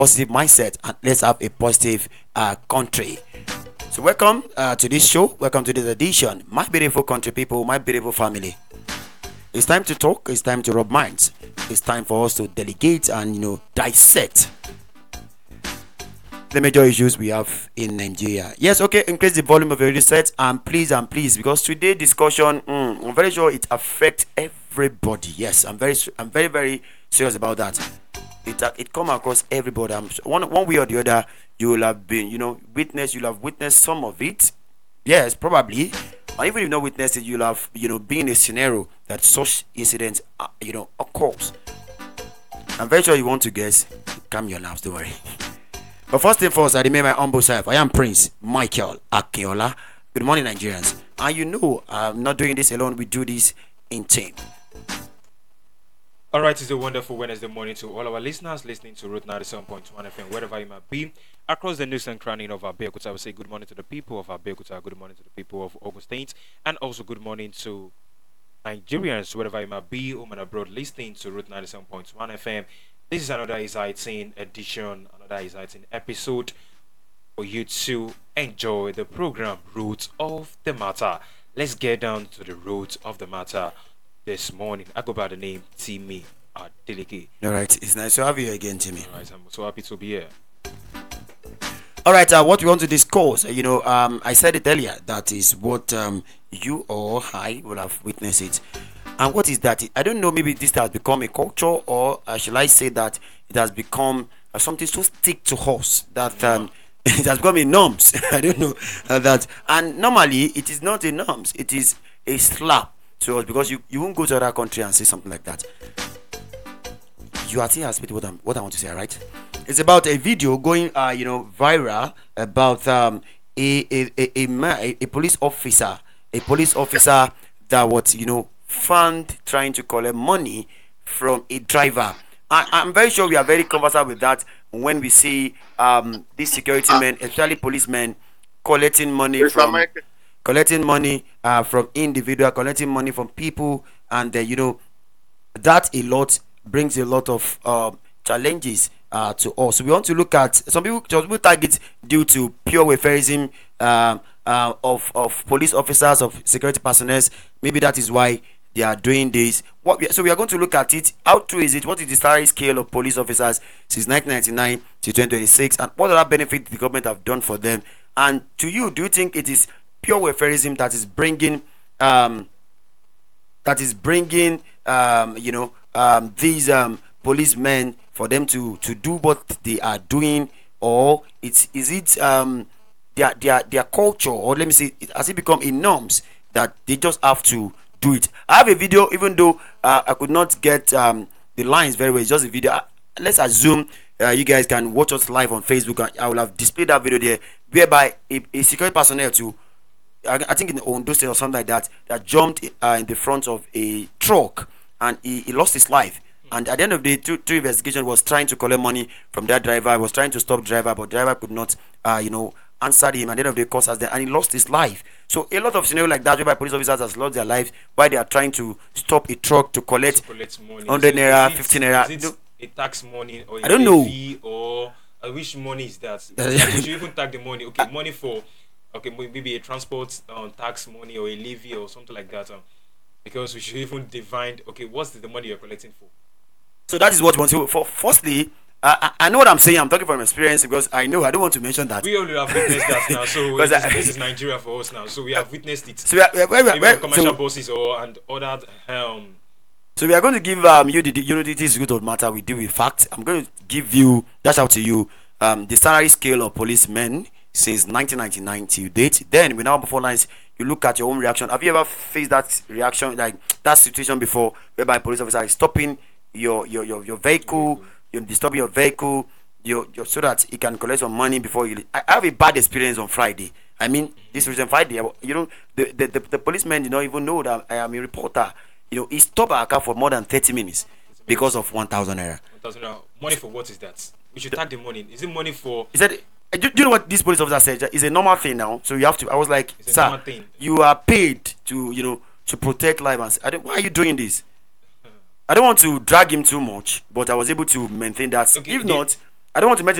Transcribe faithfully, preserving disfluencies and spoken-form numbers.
positive mindset, and let's have a positive uh, country. So welcome uh, to this show. Welcome to this edition, my beautiful country people, my beautiful family. It's time to talk. It's time to rub minds. It's time for us to delegate and you know dissect the major issues we have in Nigeria. Yes, okay, increase the volume of your radio set and please and please because today discussion, mm, I'm very sure it affects everybody. Yes, I'm very, I'm very, very serious about that. It uh, it come across everybody. I'm sure one one way or the other, you will have been, you know, witness. You'll have witnessed some of it. Yes, probably. Or even if you not witnessed it, you'll have, you know, been in a scenario that such incidents, uh, you know, occurs. I'm very sure you want to guess. Calm your nerves, don't worry. But first thing first, I remain my humble self. I am Prince Michael Akinola. Good morning, Nigerians. And you know, I'm not doing this alone. We do this in team. All right, it's a wonderful Wednesday morning to all our listeners listening to Root ninety-seven point one F M, wherever you might be, across the news and cranny of Abeokuta. I will say good morning to the people of Abeokuta, good morning to the people of Ogun State, and also good morning to Nigerians, wherever you might be, home and abroad, listening to Root ninety-seven point one F M. This is another exciting edition, another exciting episode for you to enjoy the program Roots of the Matter. Let's get down to the roots of the matter this morning. I go by the name Timmy Adeleke. All right, it's nice to have you again, Timmy. All right, I'm so happy to be here. All right, uh, what we want to discuss, you know, um, I said it earlier, that is what um, you or I will have witnessed it. And what is that? I don't know, maybe this has become a culture, or uh, shall I say that it has become uh, something so stick to us that um, it has become a norms. I don't know uh, that. And normally, it is not a norms. It is a slap to us because you, you won't go to another country and say something like that. You are still asking what, I'm, what I want to say, right? It's about a video going, uh, you know, viral about um, a, a, a, a, a, a police officer, a police officer that was, you know, found trying to collect money from a driver. I, I'm very sure we are very conversant with that when we see um, these security men, especially policemen, collecting money from collecting money uh, from individual, collecting money from people, and uh, you know that a lot brings a lot of uh, challenges uh, to us. So we want to look at some people. Some people target due to pure welfareism uh, uh, of of police officers, of security personnel. Maybe that is why they are doing this. What we, so we are going to look at it. How true is it? What is the salary scale of police officers since nineteen ninety-nine to twenty twenty-six, and what other benefit the government have done for them? And to you, do you think it is pure welfareism that is bringing um, that is bringing um, you know um, these um, policemen for them to to do what they are doing, or it's is it um, their their their culture, or let me say, has it become a norms that they just have to do it? I have a video, even though uh, I could not get um, the lines very well. It's just a video. Uh, let's assume uh, you guys can watch us live on Facebook. I will have displayed that video there, whereby a, a security personnel to, I, I think in Ondo State or something like that, that jumped uh, in the front of a truck and he, he lost his life. And at the end of the day, through, through investigation, was trying to collect money from that driver. Was trying to stop driver, but driver could not, uh, you know, answer him. At the end of the day, cause us there, and he lost his life. So a lot of scenarios like that, whereby police officers has lost their lives while they are trying to stop a truck to collect, to collect money. hundred naira, fifty naira. Is it a tax money or a I don't know. fee, or uh, which money is that? We should even tag the money. Okay, money for okay maybe a transport um, tax money or a levy or something like that. Um, because we should even define okay what's the, the money you're collecting for. So that is what we want to. For firstly, uh, I, I know what I'm saying. I'm talking from experience because I know I don't want to mention that. We only have witnessed that now. So this, I, this is Nigeria for us now. So we have witnessed it. So we are, we are, we are, we are, commercial so, bosses or and other um. So we are going to give um you the, the you know this is good of matter. We deal with facts. I'm going to give you dash out to you um the salary scale of policemen since nineteen ninety-nine till date. Then we now before lines. You look at your own reaction. Have you ever faced that reaction, like that situation before, whereby a police officer is stopping your your your, your vehicle, you're disturbing your vehicle, you you so that he can collect some money before you leave? I, I have a bad experience on Friday. I mean, this recent Friday, you know, the the, the, the policeman did not even know that I am a reporter. You know, he stopped our car for more than thirty minutes because of one thousand naira. One thousand naira. Money for what is that? We should tag the money. Is it money for? He said. Do you know what this police officer said? It's a normal thing now. So you have to. I was like, sir, you are paid to, you know, to protect life. And I don't, why are you doing this? I don't want to drag him too much, but I was able to maintain that. Okay, if the, not, I don't want to mention